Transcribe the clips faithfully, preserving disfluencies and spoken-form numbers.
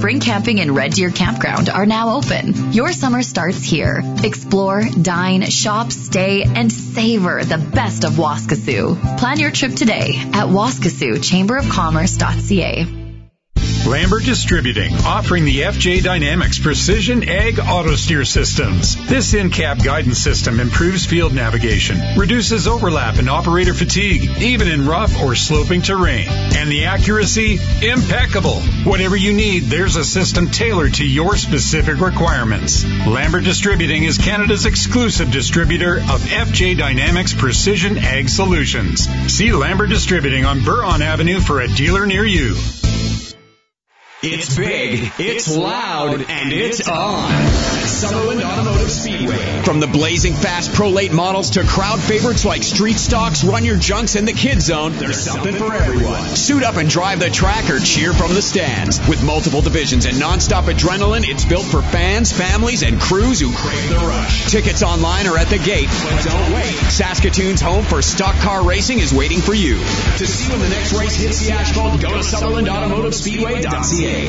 spring camping and Red Deer Campground are now open. Your summer starts here. Explore, dine, shop, stay, and savor the best of Waskesiu. Plan your trip today at waskesiu chamber of commerce dot c a. Lambert Distributing, offering the F J Dynamics Precision Ag Auto Steer Systems. This in-cab guidance system improves field navigation, reduces overlap and operator fatigue, even in rough or sloping terrain. And the accuracy, impeccable. Whatever you need, there's a system tailored to your specific requirements. Lambert Distributing is Canada's exclusive distributor of F J Dynamics Precision Ag Solutions. See Lambert Distributing on Buron Avenue for a dealer near you. It's big, it's loud, and it's on. Sutherland Automotive Speedway. From the blazing fast Pro-Late models to crowd favorites like Street Stocks, Run Your Junks, and the Kid Zone, there's something for everyone. Suit up and drive the track or cheer from the stands. With multiple divisions and nonstop adrenaline, it's built for fans, families, and crews who crave the rush. Tickets online or at the gate, but don't wait. Saskatoon's home for stock car racing is waiting for you. To see when the next race hits the asphalt, go to Sutherland Automotive Speedway dot c a.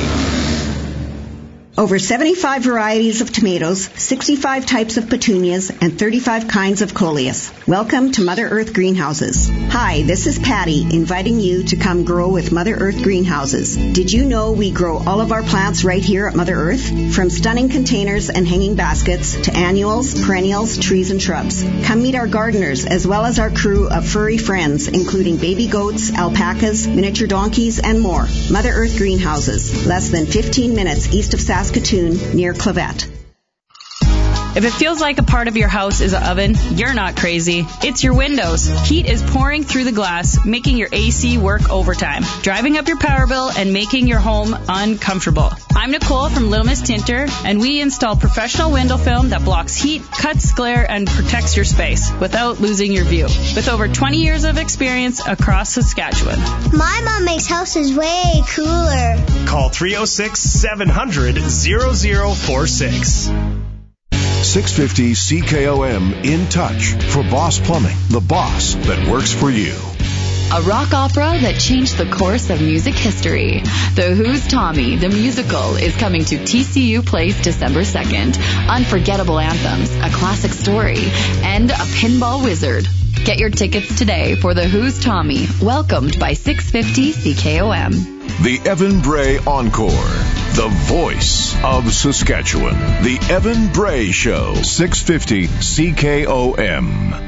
Over seventy-five varieties of tomatoes, sixty-five types of petunias, and thirty-five kinds of coleus. Welcome to Mother Earth Greenhouses. Hi, this is Patty, inviting you to come grow with Mother Earth Greenhouses. Did you know we grow all of our plants right here at Mother Earth? From stunning containers and hanging baskets to annuals, perennials, trees, and shrubs. Come meet our gardeners as well as our crew of furry friends, including baby goats, alpacas, miniature donkeys, and more. Mother Earth Greenhouses, less than fifteen minutes east of Saskatoon. Saskatoon, near Clavette. If it feels like a part of your house is an oven, you're not crazy. It's your windows. Heat is pouring through the glass, making your A C work overtime, driving up your power bill and making your home uncomfortable. I'm Nicole from Little Miss Tinter, and we install professional window film that blocks heat, cuts glare, and protects your space without losing your view. With over twenty years of experience across Saskatchewan. My mom makes houses way cooler. Call three oh six, seven hundred, zero zero four six. six fifty C K O M In Touch for Boss Plumbing, the boss that works for you. A rock opera that changed the course of music history. The Who's Tommy, the musical, is coming to T C U Place December second. Unforgettable anthems, a classic story, and a pinball wizard. Get your tickets today for The Who's Tommy, welcomed by six fifty C K O M. The Evan Bray Encore, the voice of Saskatchewan. The Evan Bray Show, six fifty C K O M.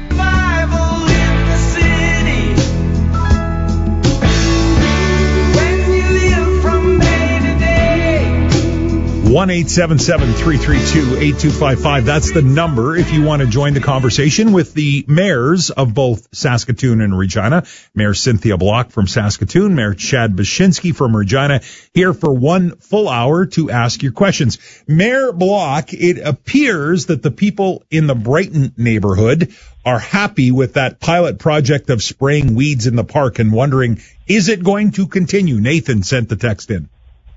one eight seven seven, three three two, eight two five five. That's the number if you want to join the conversation with the mayors of both Saskatoon and Regina. Mayor Cynthia Block from Saskatoon, Mayor Chad Baczynski from Regina, here for one full hour to ask your questions. Mayor Block, it appears that the people in the Brighton neighborhood are happy with that pilot project of spraying weeds in the park and wondering, is it going to continue? Nathan sent the text in.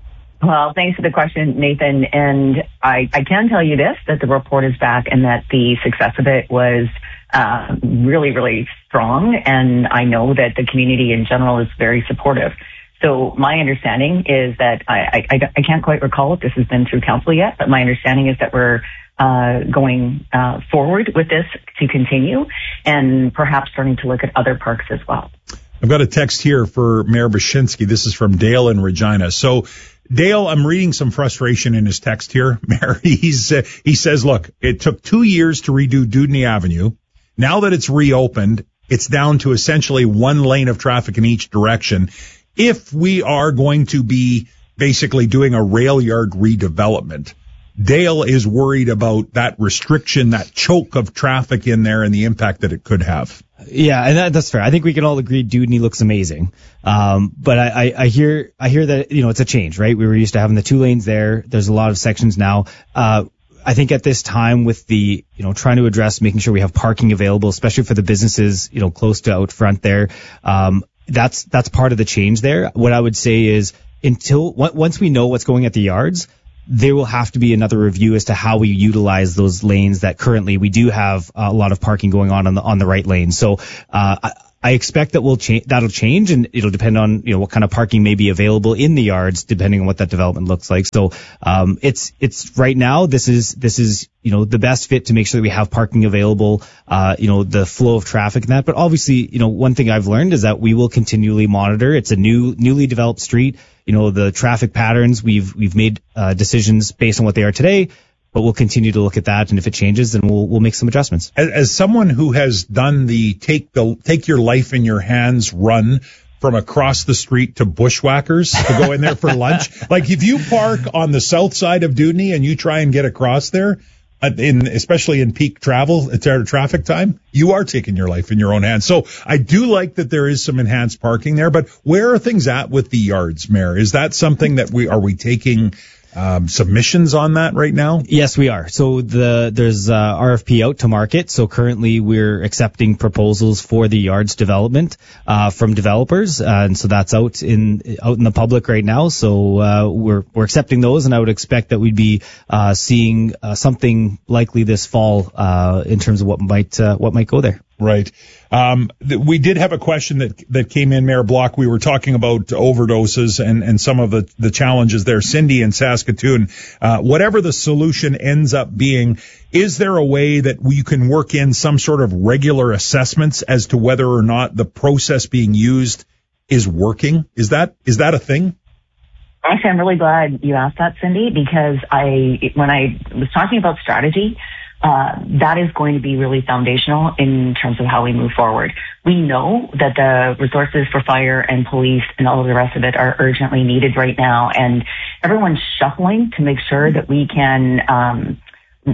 Well, thanks for the question, Nathan. And I, I can tell you this, that the report is back and that the success of it was uh, really, really strong. And I know that the community in general is very supportive. So my understanding is that I, I, I can't quite recall if this has been through council yet, but my understanding is that we're uh, going uh, forward with this to continue and perhaps starting to look at other parks as well. I've got a text here for Mayor Baczynski. This is from Dale in Regina. So, Dale, I'm reading some frustration in his text here, Mayor. He's, uh, he says, look, it took two years to redo Dudney Avenue. Now that it's reopened, it's down to essentially one lane of traffic in each direction. If we are going to be basically doing a rail yard redevelopment, Dale is worried about that restriction, that choke of traffic in there and the impact that it could have. Yeah, and that, that's fair. I think we can all agree Dudney looks amazing. Um, but I, I, I hear, I hear that, you know, it's a change, right? We were used to having the two lanes there. There's a lot of sections now. Uh, I think at this time with the, you know, trying to address making sure we have parking available, especially for the businesses, you know, close to out front there. Um, that's, that's part of the change there. What I would say is until, once we know what's going at the yards, there will have to be another review as to how we utilize those lanes that currently we do have a lot of parking going on on the, on the right lane. So, uh, I, I expect that will change. That'll change, and it'll depend on you know what kind of parking may be available in the yards, depending on what that development looks like. So um, it's it's right now. This is this is you know the best fit to make sure that we have parking available. Uh, you know the flow of traffic and that. But obviously, you know one thing I've learned is that we will continually monitor. It's a new newly developed street. You know the traffic patterns. We've we've made uh, decisions based on what they are today. But we'll continue to look at that, and if it changes, then we'll we'll make some adjustments. As, as someone who has done the take the take your life in your hands run from across the street to Bushwhackers to go in there for lunch, like if you park on the south side of Dewdney and you try and get across there, uh, in especially in peak travel uh, traffic time, you are taking your life in your own hands. So I do like that there is some enhanced parking there. But where are things at with the yards, Mayor? Is that something that we are we taking? Um, submissions on that right now? Yes, we are. So the there's uh, R F P out to market. So currently we're accepting proposals for the yards development uh, from developers, uh, and so that's out in out in the public right now. So uh, we're we're accepting those, and I would expect that we'd be uh, seeing uh, something likely this fall uh, in terms of what might uh, what might go there. Right. Um, th- we did have a question that that came in, Mayor Block. We were talking about overdoses and, and some of the, the challenges there. Cindy in Saskatoon, uh, whatever the solution ends up being, is there a way that we can work in some sort of regular assessments as to whether or not the process being used is working? Is that is that a thing? Actually, I'm really glad you asked that, Cindy, because I when I was talking about strategy, Uh, that is going to be really foundational in terms of how we move forward. We know that the resources for fire and police and all of the rest of it are urgently needed right now, and everyone's shuffling to make sure that we can um,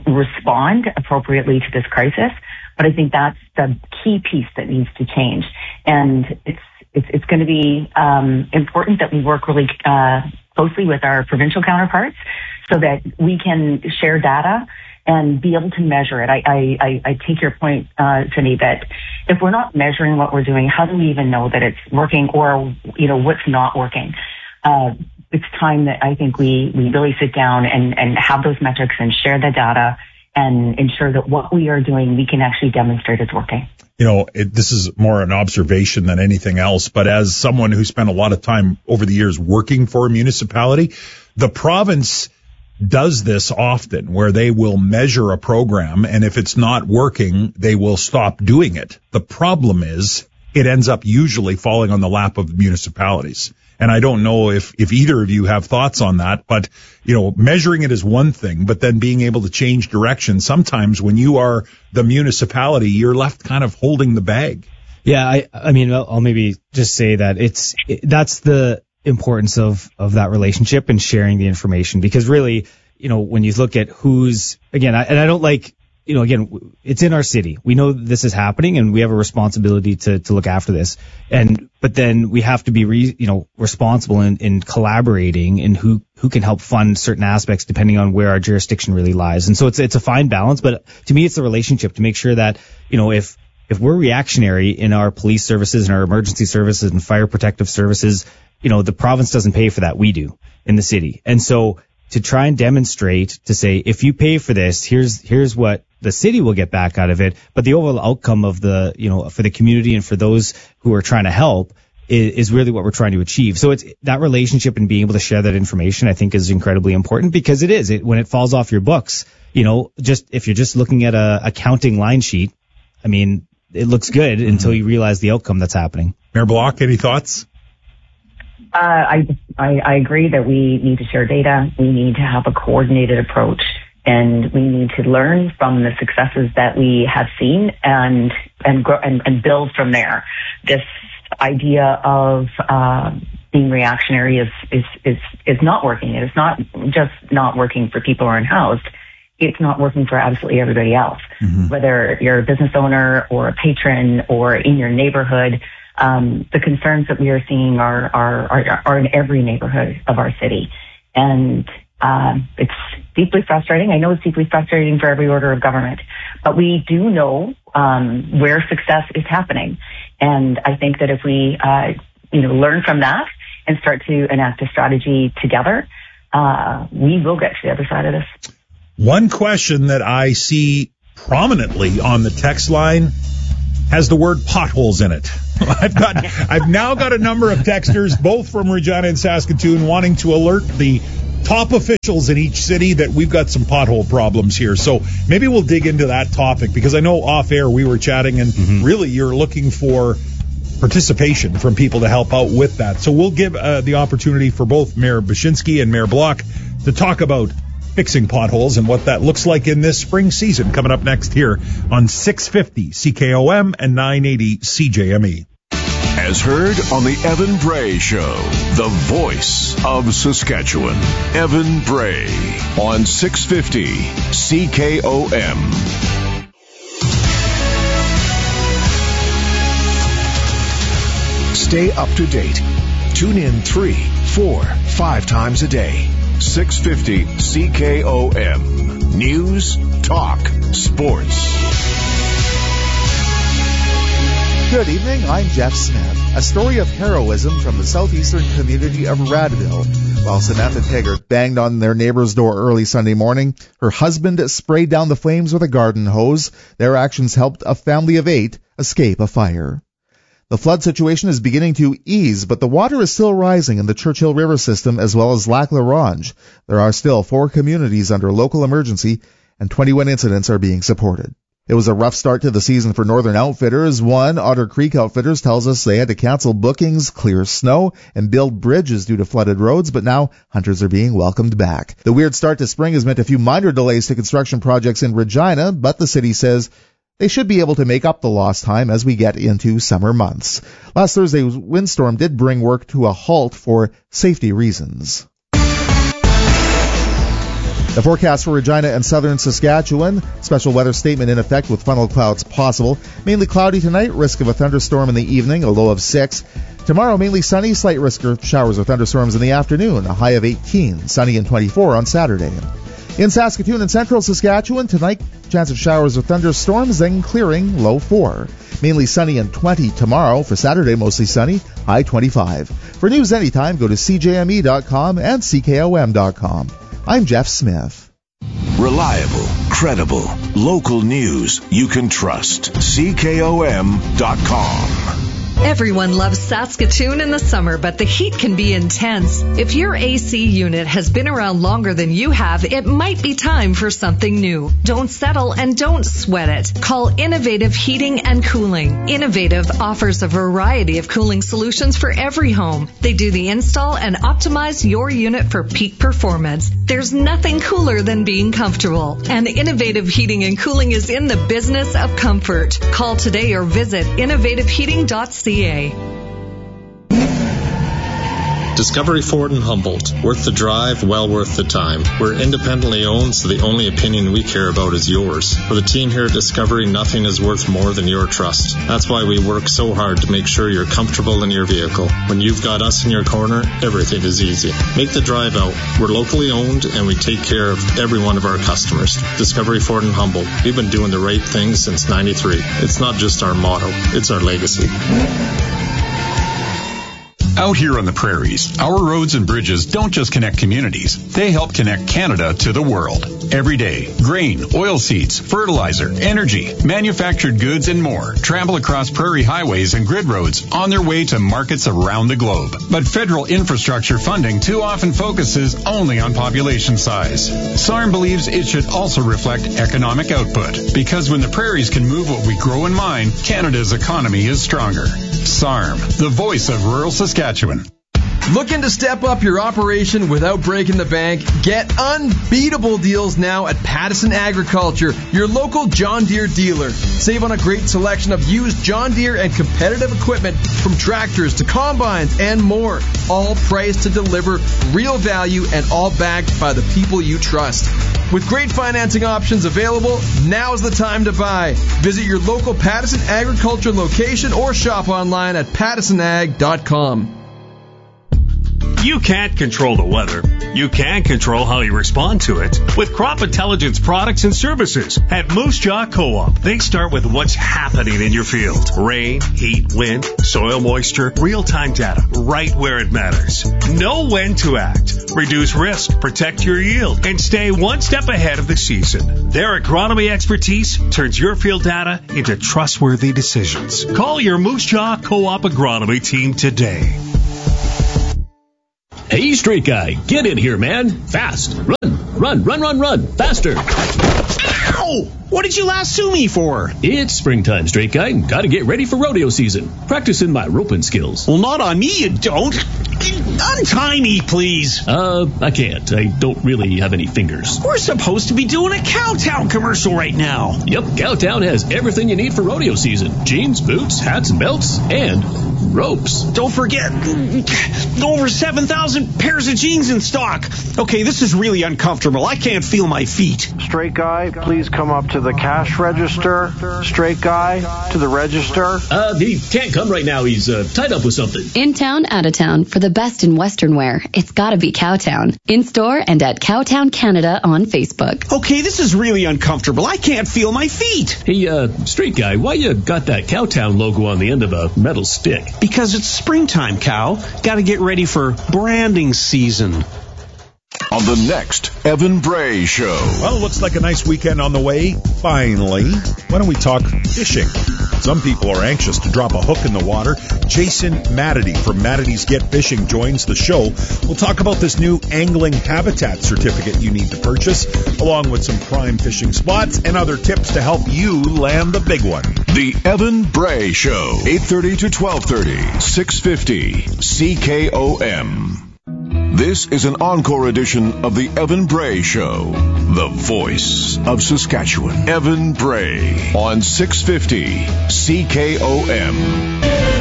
respond appropriately to this crisis. But I think that's the key piece that needs to change, and it's it's, it's going to be um, important that we work really uh, closely with our provincial counterparts so that we can share data and be able to measure it. I, I, I take your point, uh, Cindy, that if we're not measuring what we're doing, how do we even know that it's working or, you know, what's not working? Uh, it's time that I think we, we really sit down and, and have those metrics and share the data and ensure that what we are doing, we can actually demonstrate it's working. You know, it, this is more an observation than anything else, but as someone who spent a lot of time over the years working for a municipality, the province does this often where they will measure a program, and if it's not working, they will stop doing it. The problem is it ends up usually falling on the lap of municipalities. And I don't know if, if either of you have thoughts on that, but, you know, measuring it is one thing, but then being able to change direction. Sometimes when you are the municipality, you're left kind of holding the bag. Yeah, I, I mean, I'll, I'll maybe just say that it's, it, that's the importance of, of that relationship and sharing the information, because really, you know, when you look at who's, again, I, and I don't like, you know, again, it's in our city. We know this is happening and we have a responsibility to, to look after this. And, but then we have to be, re, you know, responsible in, in collaborating and who, who can help fund certain aspects depending on where our jurisdiction really lies. And so it's, it's a fine balance, but to me, it's the relationship to make sure that, you know, if, if we're reactionary in our police services and our emergency services and fire protective services, you know, the province doesn't pay for that. We do in the city. And so to try and demonstrate to say, if you pay for this, here's, here's what the city will get back out of it. But the overall outcome of the, you know, for the community and for those who are trying to help is, is really what we're trying to achieve. So it's that relationship and being able to share that information, I think, is incredibly important, because it is it, when it falls off your books, you know, just if you're just looking at a accounting line sheet, I mean, it looks good mm-hmm. until you realize the outcome that's happening. Mayor Block, any thoughts? Uh, I, I, I agree that we need to share data. We need to have a coordinated approach, and we need to learn from the successes that we have seen and and grow and, and build from there. This idea of uh, being reactionary is, is is is not working. It is not just not working for people who are unhoused. It's not working for absolutely everybody else, mm-hmm. whether you're a business owner or a patron or in your neighborhood. Um, the concerns that we are seeing are, are, are, are in every neighborhood of our city. And, um, it's deeply frustrating. I know it's deeply frustrating for every order of government, but we do know, um, where success is happening. And I think that if we, uh, you know, learn from that and start to enact a strategy together, uh, we will get to the other side of this. One question that I see prominently on the text line has the word potholes in it. I've got, I've now got a number of texters, both from Regina and Saskatoon, wanting to alert the top officials in each city that we've got some pothole problems here. So maybe we'll dig into that topic, because I know off air we were chatting, and mm-hmm. really you're looking for participation from people to help out with that. So we'll give uh, the opportunity for both Mayor Bashinsky and Mayor Block to talk about fixing potholes and what that looks like in this spring season, coming up next here on six fifty C K O M and nine eighty C J M E. As heard on the Evan Bray Show, the voice of Saskatchewan. Evan Bray on six fifty C K O M. Stay up to date. Tune in three, four, five times a day. six fifty C K O M. News, talk, sports. Good evening, I'm Jeff Smith. A story of heroism from the southeastern community of Radville. While Samantha Taggart banged on their neighbor's door early Sunday morning, her husband sprayed down the flames with a garden hose. Their actions helped a family of eight escape a fire. The flood situation is beginning to ease, but the water is still rising in the Churchill River system as well as Lac La Ronge. There are still four communities under local emergency, and twenty-one incidents are being supported. It was a rough start to the season for Northern Outfitters. One, Otter Creek Outfitters, tells us they had to cancel bookings, clear snow, and build bridges due to flooded roads, but now hunters are being welcomed back. The weird start to spring has meant a few minor delays to construction projects in Regina, but the city says they should be able to make up the lost time as we get into summer months. Last Thursday's windstorm did bring work to a halt for safety reasons. The forecast for Regina and southern Saskatchewan. Special weather statement in effect with funnel clouds possible. Mainly cloudy tonight, risk of a thunderstorm in the evening, a low of six. Tomorrow, mainly sunny, slight risk of showers or thunderstorms in the afternoon, a high of eighteen, sunny and twenty-four on Saturday. In Saskatoon and central Saskatchewan, tonight, chance of showers or thunderstorms, then clearing, low four. Mainly sunny and twenty tomorrow. For Saturday, mostly sunny, high twenty-five. For news anytime, go to C J M E dot com and C K O M dot com. I'm Jeff Smith. Reliable, credible, local news you can trust. C K O M dot com. Everyone loves Saskatoon in the summer, but the heat can be intense. If your A C unit has been around longer than you have, it might be time for something new. Don't settle and don't sweat it. Call Innovative Heating and Cooling. Innovative offers a variety of cooling solutions for every home. They do the install and optimize your unit for peak performance. There's nothing cooler than being comfortable. And Innovative Heating and Cooling is in the business of comfort. Call today or visit innovative heating dot c a. Discovery Ford in Humboldt. Worth the drive, well worth the time. We're independently owned, so the only opinion we care about is yours. For the team here at Discovery, nothing is worth more than your trust. That's why we work so hard to make sure you're comfortable in your vehicle. When you've got us in your corner, everything is easy. Make the drive out. We're locally owned, and we take care of every one of our customers. Discovery Ford in Humboldt. We've been doing the right thing since ninety-three. It's not just our motto, it's our legacy. Out here on the prairies, our roads and bridges don't just connect communities. They help connect Canada to the world. Every day, grain, oilseeds, fertilizer, energy, manufactured goods, and more travel across prairie highways and grid roads on their way to markets around the globe. But federal infrastructure funding too often focuses only on population size. S A R M believes it should also reflect economic output, because when the prairies can move what we grow and mine, Canada's economy is stronger. S A R M, the voice of rural Saskatchewan. Looking to step up your operation without breaking the bank? Get unbeatable deals now at Pattison Agriculture, your local John Deere dealer. Save on a great selection of used John Deere and competitive equipment, from tractors to combines and more. All priced to deliver real value and all backed by the people you trust. With great financing options available, now's the time to buy. Visit your local Pattison Agriculture location or shop online at pattison ag dot com. You can't control the weather. You can control how you respond to it. With crop intelligence products and services at Moose Jaw Co-op, they start with what's happening in your field. Rain, heat, wind, soil moisture, real-time data, right where it matters. Know when to act. Reduce risk, protect your yield, and stay one step ahead of the season. Their agronomy expertise turns your field data into trustworthy decisions. Call your Moose Jaw Co-op agronomy team today. Hey, straight guy, get in here, man. Fast. Run, run, run, run, run. Faster. Ow! What did you lasso me for? It's springtime, straight guy. Gotta get ready for rodeo season. Practicing my roping skills. Well, not on me, you don't. Untie me, please. Uh, I can't. I don't really have any fingers. We're supposed to be doing a Cowtown commercial right now. Yep, Cowtown has everything you need for rodeo season. Jeans, boots, hats, and belts, and ropes. Don't forget, over seven thousand pairs of jeans in stock. Okay, this is really uncomfortable. I can't feel my feet. Straight guy, please come up to the cash register. Straight guy, to the register. Uh, he can't come right now. He's uh, tied up with something. In town, out of town, for the best in Western wear, it's gotta be Cowtown. In store and at Cowtown Canada on Facebook. Okay, this is really uncomfortable. I can't feel my feet. Hey, uh, straight guy, why you got that Cowtown logo on the end of a metal stick? Because it's springtime, Cow. Gotta get ready for branding season. On the next Evan Bray Show. Well, it looks like a nice weekend on the way. Finally. Why don't we talk fishing? Some people are anxious to drop a hook in the water. Jason Matity from Matity's Get Fishing joins the show. We'll talk about this new angling habitat certificate you need to purchase, along with some prime fishing spots and other tips to help you land the big one. The Evan Bray Show, eight thirty to twelve thirty, six fifty C K O M. This is an encore edition of the Evan Bray Show, the voice of Saskatchewan. Evan Bray on six fifty C K O M.